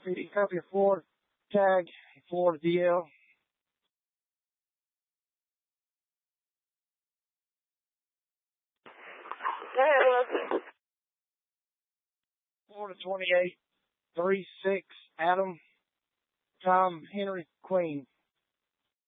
copy of Florida, tag, Florida DL. Florida 28, 36, Adam, Tom, Henry, Queen.